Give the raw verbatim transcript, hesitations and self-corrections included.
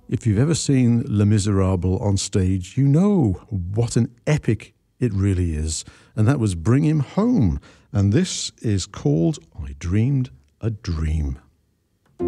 If you've ever seen Les Miserables on stage, you know what an epic it really is. And that was Bring Him Home. And this is called I Dreamed a Dream.